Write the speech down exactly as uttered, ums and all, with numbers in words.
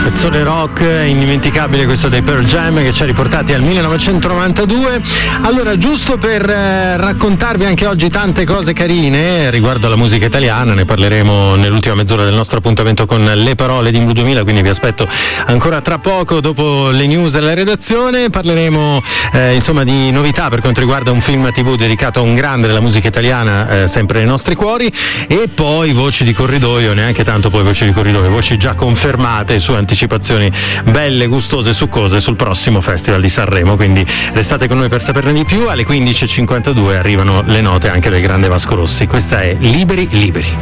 Pezzone rock indimenticabile questo dei Pearl Jam, che ci ha riportati al millenovecentonovantadue. Allora, giusto per eh, raccontarvi anche oggi tante cose carine riguardo alla musica italiana, ne parleremo nell'ultima mezz'ora del nostro appuntamento con le parole di Blu duemila, quindi vi aspetto ancora tra poco dopo le news della redazione. Parleremo eh, insomma di novità per quanto riguarda un film tivù dedicato a un grande della musica italiana, eh, sempre nei nostri cuori, e poi voci di corridoio, neanche tanto poi voci di corridoio, voci già confermate su anticipazioni belle, gustose, succose sul prossimo Festival di Sanremo, quindi restate con noi per saperne di più. Alle quindici e cinquantadue arrivano le note anche del grande Vasco Rossi. Questa è Liberi Liberi.